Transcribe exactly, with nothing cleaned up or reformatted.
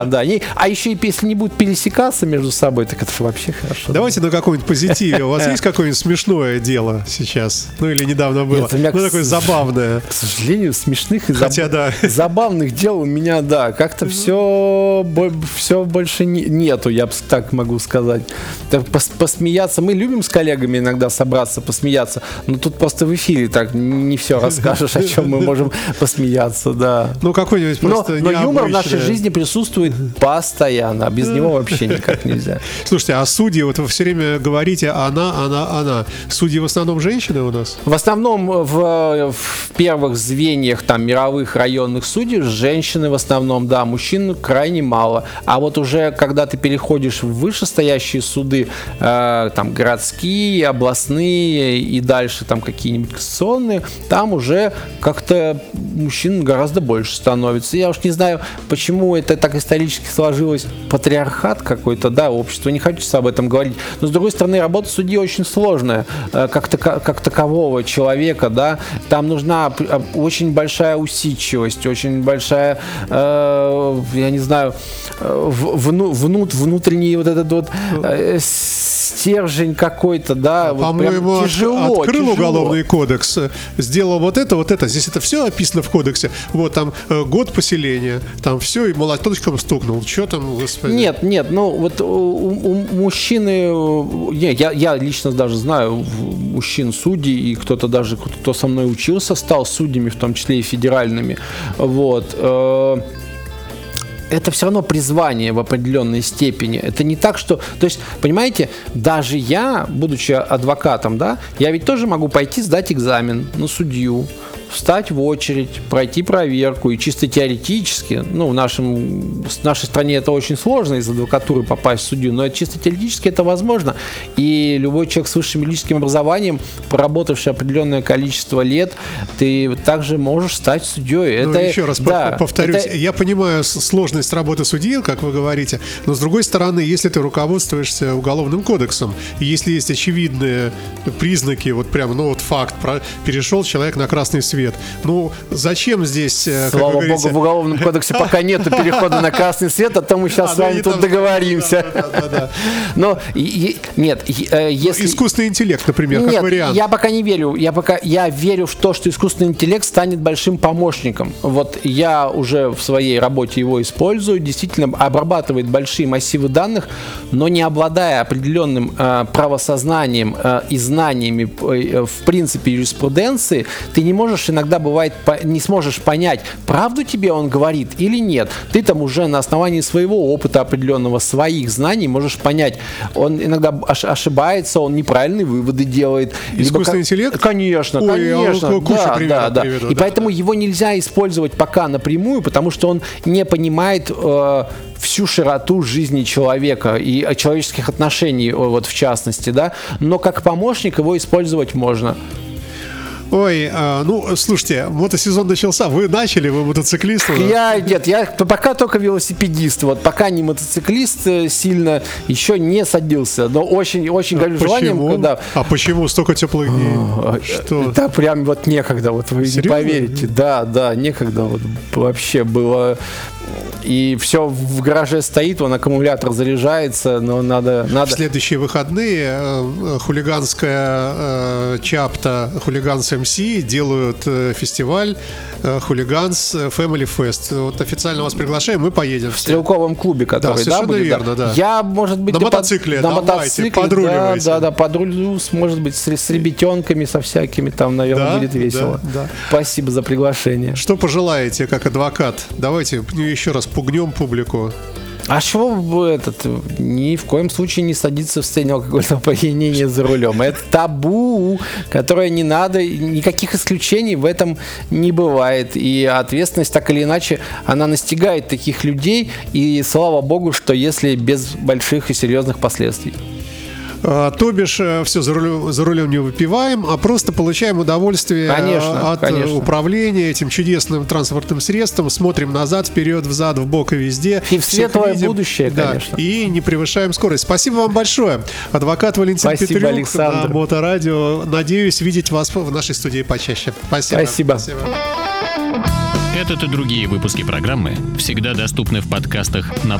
Да, не, а еще и если не будут пересекаться между собой, так это вообще хорошо. Давайте на каком-нибудь позитиве. У вас есть какое-нибудь смешное дело сейчас? Ну или недавно было? Нет, у меня, ну такое забавное. К сожалению, смешных и Хотя, заб... да. забавных дел у меня, да, как-то все, все больше не, нету, я так могу сказать. Так, пос, посмеяться, мы любим с коллегами иногда собраться, посмеяться, но тут просто в эфире так не все расскажешь, о чем мы можем посмеяться, да. Ну какой-нибудь просто Но, но юмор в нашей жизни присутствует постоянно, а без него вообще никак нельзя. Слушайте, а судьи, вот вы все время говорите она, она, она. Судьи в основном женщины у нас? В основном в, в первых звеньях там мировых районных судей женщины в основном, да, мужчин крайне мало. А вот уже когда ты переходишь в вышестоящие суды, э, там городские, областные и дальше там какие-нибудь кассационные, там уже как-то мужчин гораздо больше становится. Я уж не знаю, почему это так исторически сложилось, патриархат какой-то, да, общество, не хочется об этом говорить, но с другой стороны, работа судьи очень сложная, как, тако, как такового человека, да, там нужна очень большая усидчивость, очень большая, э, я не знаю, вну, внут, внутренний вот этот вот э, стержень какой-то, да, вот по-моему, тяжело, открыл тяжело. уголовный кодекс, сделал вот это, вот это, здесь это все описано в кодексе, вот там э, год поселения, там все, и молоточком стукнул, что там, господи? Нет, нет, ну вот у, у мужчины, не, я, я лично даже знаю мужчин судей, и кто-то даже, кто со мной учился, стал судьями, в том числе и федеральными, вот. Это все равно призвание в определенной степени. Это не так, что... То есть, понимаете, даже я, будучи адвокатом, да, я ведь тоже могу пойти сдать экзамен на судью, встать в очередь, пройти проверку, и чисто теоретически, ну, в, нашем, в нашей стране это очень сложно из адвокатуры попасть в судью, но чисто теоретически это возможно, и любой человек с высшим юридическим образованием, поработавший определенное количество лет, ты также можешь стать судьей. Ну, это, еще раз да, повторюсь, это... я понимаю сложность работы судьи, как вы говорите, но с другой стороны, если ты руководствуешься уголовным кодексом, и если есть очевидные признаки, вот прям, ну вот факт, про, перешел человек на красный свет, ну, зачем здесь, слава как богу, в Уголовном кодексе пока нет перехода на красный свет, а то мы сейчас с вами тут договоримся. Но нет, если... Искусственный интеллект, например, как вариант. Я пока не верю. Я пока я верю в то, что искусственный интеллект станет большим помощником. Вот я уже в своей работе его использую, действительно обрабатывает большие массивы данных, но не обладая определенным правосознанием и знаниями в принципе юриспруденции, ты не можешь иногда бывает, не сможешь понять, правду тебе он говорит или нет. Ты там уже на основании своего опыта определенного, своих знаний можешь понять, он иногда ошибается, он неправильные выводы делает. Искусственный либо, интеллект? Конечно, Ой, конечно. Да, да, да. Приведу, И да, поэтому да. его нельзя использовать пока напрямую, потому что он не понимает э, всю широту жизни человека и человеческих отношений, вот в частности, да. Но как помощник его использовать можно. Ой, а, ну, слушайте, мотосезон начался, вы начали, вы мотоциклист? Я, нет, я пока только велосипедист, вот пока не мотоциклист сильно, еще не садился, но очень, очень горю желанием. Когда... А почему столько теплых дней? Что? Да, прям вот некогда, вот вы Серьезно? Не поверите, да, да, некогда вот вообще было. И все в гараже стоит, он аккумулятор заряжается, но надо... надо... В следующие выходные э, хулиганская э, чапта, хулиганс эм си делают э, фестиваль э, Хулиганс Family Fest. Вот официально вас приглашаем, мы поедем. В стрелковом клубе, который, да, совершенно да, будет, верно, да. да. Я, может быть, на мотоцикле, под, на давайте, мотоцикле, подруливайте. Да, да, да, подрулю, может быть, с, с ребятенками, со всякими, там, наверное, да, будет весело. Да, да. Спасибо за приглашение. Что пожелаете, как адвокат? Давайте еще раз пугнем публику. А чего этот ни в коем случае не садиться в состояние алкогольного опьянения за рулем? Это табу, которое не надо, никаких исключений в этом не бывает. И ответственность так или иначе, она настигает таких людей. И слава богу, что если без больших и серьезных последствий. То бишь, все, за рулем, за рулем не выпиваем, а просто получаем удовольствие конечно, от конечно. управления этим чудесным транспортным средством, смотрим назад, вперед, взад, вбок и везде. И в светлое будущее, да, конечно. И не превышаем скорость. Спасибо вам большое. Адвокат Валентин Спасибо, Петрюк Александр. на Моторадио. Надеюсь видеть вас в нашей студии почаще. Спасибо. Спасибо. Спасибо. Этот и другие выпуски программы всегда доступны в подкастах на